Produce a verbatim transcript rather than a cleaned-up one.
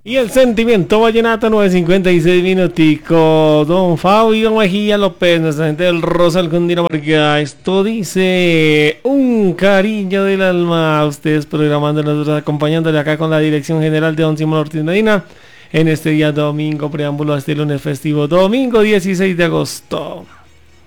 Y el sentimiento vallenato, nueve cincuenta y seis minuticos. Don Fabio Mejía López, nuestra gente del Rosal Cundinamarca. Esto dice un cariño del alma. Ustedes programando, nosotros acompañándole acá con la dirección general de Don Simón Ortiz Medina. En este día domingo, preámbulo a este lunes festivo, domingo dieciséis de agosto.